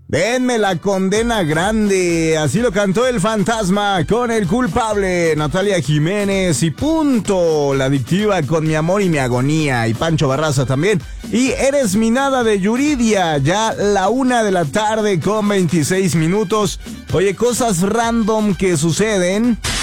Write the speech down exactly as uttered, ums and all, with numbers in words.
Denme la condena grande, así lo cantó el fantasma con el culpable, Natalia Jiménez y punto, la adictiva con Mi amor y mi agonía, y Pancho Barraza también, y Eres mi nada de Yuridia, ya la una de la tarde con veintiséis minutos. Oye, cosas random que suceden.